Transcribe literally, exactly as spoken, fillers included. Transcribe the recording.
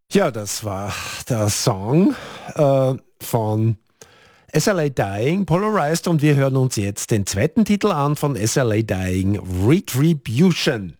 Ja, das war der Song äh, von S L A Dying, Polarized, und wir hören uns jetzt den zweiten Titel an von S L A Dying, Retribution.